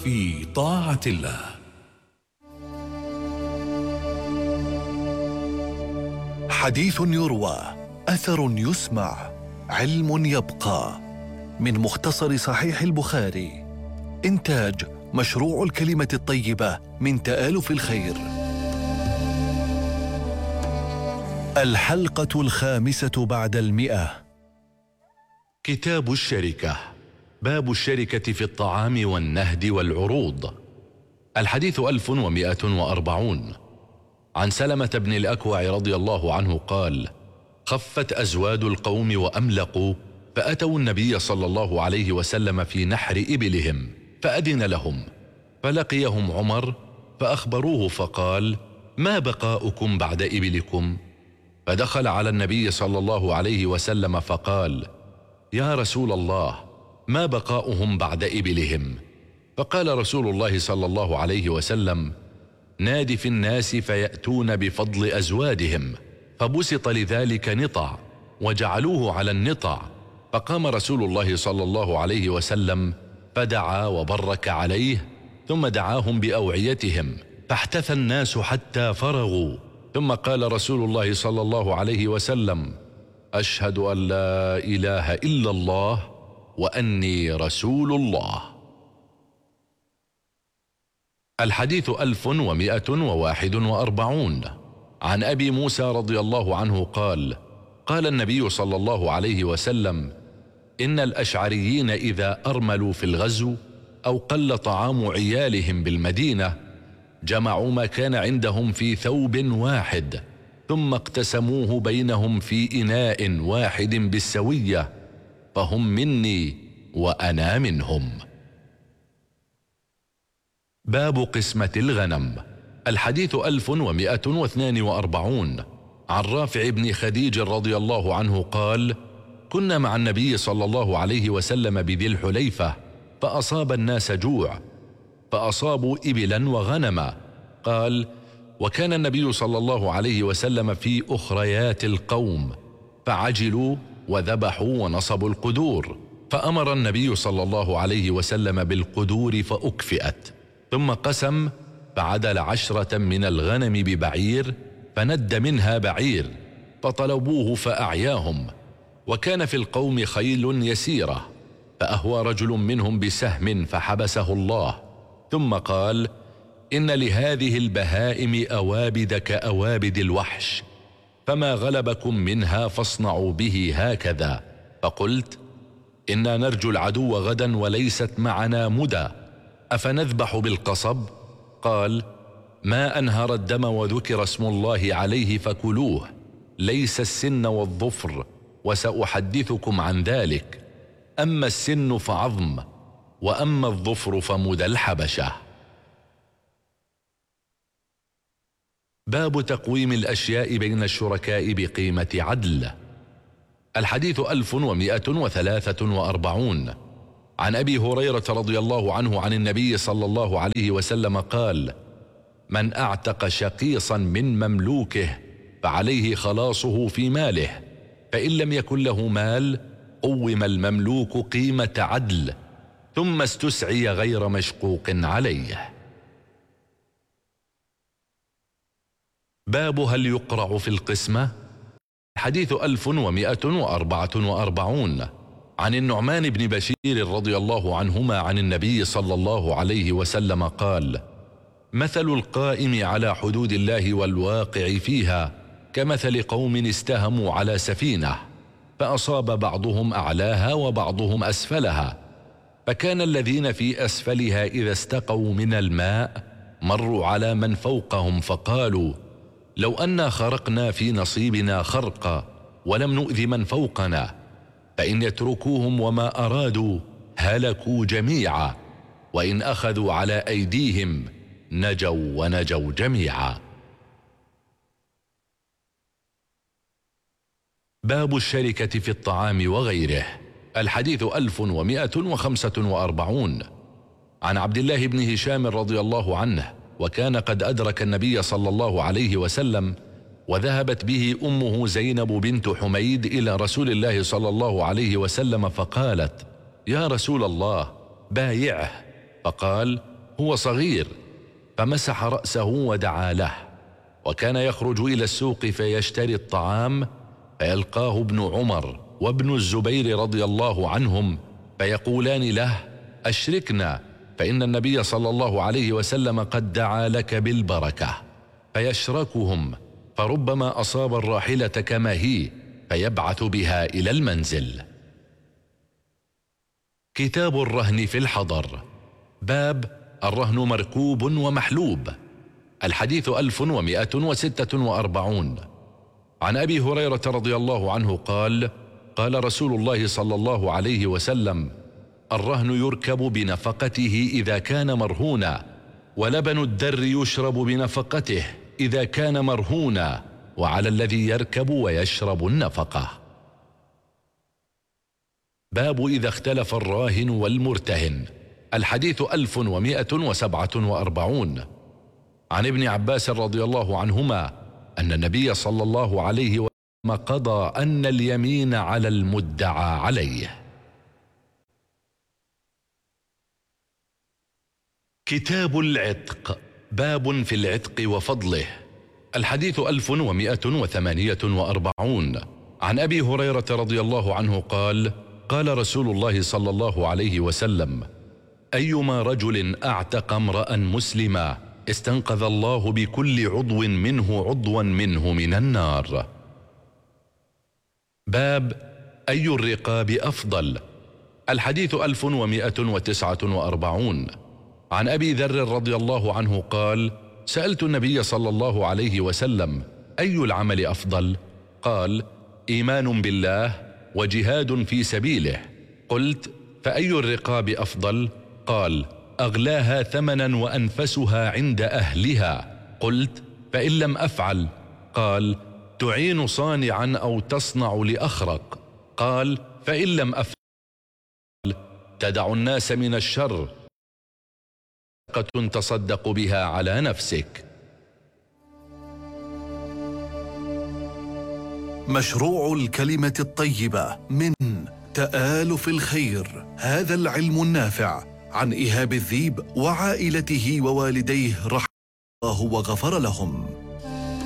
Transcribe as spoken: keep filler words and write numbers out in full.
في طاعة الله. حديث يروى، أثر يسمع، علم يبقى. من مختصر صحيح البخاري. إنتاج مشروع الكلمة الطيبة من تآلف الخير. الحلقة الخامسة بعد المئة. كتاب الشركة، باب الشركة في الطعام والنهد والعروض. الحديث ألف ومئة وأربعون. عن سلمة بن الأكوع رضي الله عنه قال: خفت أزواد القوم وأملقوا، فأتوا النبي صلى الله عليه وسلم في نحر إبلهم فأذن لهم، فلقيهم عمر فأخبروه فقال: ما بقاؤكم بعد إبلكم؟ فدخل على النبي صلى الله عليه وسلم فقال: يا رسول الله، ما بقاؤهم بعد إبلهم؟ فقال رسول الله صلى الله عليه وسلم: ناد في الناس فيأتون بفضل أزوادهم. فبسط لذلك نطع وجعلوه على النطع، فقام رسول الله صلى الله عليه وسلم فدعا وبرك عليه، ثم دعاهم بأوعيتهم، فاحتث الناس حتى فرغوا، ثم قال رسول الله صلى الله عليه وسلم: أشهد أن لا إله إلا الله وأني رسول الله. الحديث ألف ومئة وواحد وأربعون. عن أبي موسى رضي الله عنه قال: قال النبي صلى الله عليه وسلم: إن الأشعريين إذا أرملوا في الغزو أو قل طعام عيالهم بالمدينة جمعوا ما كان عندهم في ثوب واحد، ثم اقتسموه بينهم في إناء واحد بالسوية، فهم مني وأنا منهم. باب قسمة الغنم. الحديث ألف ومئة واثنان وأربعون. عن رافع بن خديج رضي الله عنه قال: كنا مع النبي صلى الله عليه وسلم بذي الحليفة، فأصاب الناس جوع، فأصابوا إبلا وغنما. قال: وكان النبي صلى الله عليه وسلم في أخريات القوم، فعجلوا وذبحوا ونصبوا القدور، فأمر النبي صلى الله عليه وسلم بالقدور فأكفئت، ثم قسم فعدل عشرة من الغنم ببعير، فند منها بعير، فطلبوه فأعياهم. وكان في القوم خيل يسيرة، فأهوى رجل منهم بسهم فحبسه الله، ثم قال: إن لهذه البهائم أوابد كأوابد الوحش، فما غلبكم منها فاصنعوا به هكذا. فقلت: إنا نرجو العدو غدا وليست معنا مدى، أفنذبح بالقصب؟ قال: ما أنهر الدم وذكر اسم الله عليه فكلوه، ليس السن والظفر، وسأحدثكم عن ذلك. أما السن فعظم، وأما الظفر فمدى الحبشة. باب تقويم الأشياء بين الشركاء بقيمة عدل. الحديث ألف ومئة وثلاثة وأربعون. عن أبي هريرة رضي الله عنه عن النبي صلى الله عليه وسلم قال: من أعتق شقيصا من مملوكه فعليه خلاصه في ماله، فإن لم يكن له مال قوم المملوك قيمة عدل، ثم استسعي غير مشقوق عليه. باب هل يقرع في القسمة. حديث ألف ومئة وأربعة وأربعون. عن النعمان بن بشير رضي الله عنهما عن النبي صلى الله عليه وسلم قال: مثل القائم على حدود الله والواقع فيها كمثل قوم استهموا على سفينة، فأصاب بعضهم أعلاها وبعضهم أسفلها، فكان الذين في أسفلها إذا استقوا من الماء مروا على من فوقهم فقالوا: لو أنا خرقنا في نصيبنا خرقا ولم نؤذ من فوقنا، فإن يتركوهم وما أرادوا هلكوا جميعا، وإن أخذوا على أيديهم نجوا ونجوا جميعا. باب الشركة في الطعام وغيره. الحديث ألف ومئة وخمسة وأربعون. عن عبد الله بن هشام رضي الله عنه، وكان قد أدرك النبي صلى الله عليه وسلم، وذهبت به أمه زينب بنت حميد إلى رسول الله صلى الله عليه وسلم فقالت: يا رسول الله بايعه. فقال: هو صغير، فمسح رأسه ودعا له. وكان يخرج إلى السوق فيشتري الطعام، فيلقاه ابن عمر وابن الزبير رضي الله عنهم فيقولان له: أشركنا، فإن النبي صلى الله عليه وسلم قد دعا لك بالبركة. فيشركهم، فربما أصاب الراحلة كما هي فيبعث بها إلى المنزل. كتاب الرهن في الحضر. باب الرهن مركوب ومحلوب. الحديث ألف ومائة وستة وأربعون. عن أبي هريرة رضي الله عنه قال: قال رسول الله صلى الله عليه وسلم: الرهن يركب بنفقته إذا كان مرهونا، ولبن الدر يشرب بنفقته إذا كان مرهونا، وعلى الذي يركب ويشرب النفقة. باب إذا اختلف الراهن والمرتهن. الحديث ألف ومائة وسبعة وأربعون. عن ابن عباس رضي الله عنهما أن النبي صلى الله عليه وسلم قضى أن اليمين على المدعى عليه. كتاب العتق. باب في العتق وفضله. الحديث ألف ومائة وثمانية وأربعون. عن أبي هريرة رضي الله عنه قال: قال رسول الله صلى الله عليه وسلم: أيما رجل أعتق امرأ مسلما استنقذ الله بكل عضو منه عضوا منه من النار. باب أي الرقاب أفضل. الحديث ألف ومائة وتسعة وأربعون. عن أبي ذر رضي الله عنه قال: سألت النبي صلى الله عليه وسلم: أي العمل أفضل؟ قال: إيمان بالله وجهاد في سبيله. قلت: فأي الرقاب أفضل؟ قال: أغلاها ثمنا وأنفسها عند أهلها. قلت: فإن لم أفعل؟ قال: تعين صانعا أو تصنع لأخرق. قال: فإن لم أفعل؟ تدع الناس من الشر، تصدق بها على نفسك. مشروع الكلمة الطيبة من تآلف الخير، هذا العلم النافع، عن إيهاب الذيب وعائلته ووالديه رحمه الله وغفر لهم.